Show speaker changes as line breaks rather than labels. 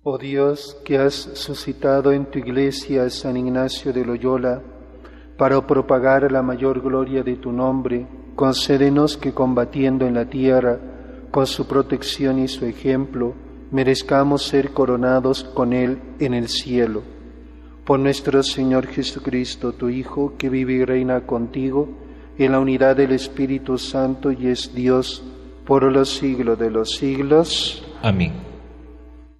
Oh Dios, que has suscitado en tu Iglesia a San Ignacio de Loyola para propagar la mayor gloria de tu nombre, concédenos que combatiendo en la tierra con su protección y su ejemplo, merezcamos ser coronados con él en el cielo. Por nuestro Señor Jesucristo, tu Hijo, que vive y reina contigo en la unidad del Espíritu Santo y es Dios por los siglos de los siglos.
Amén.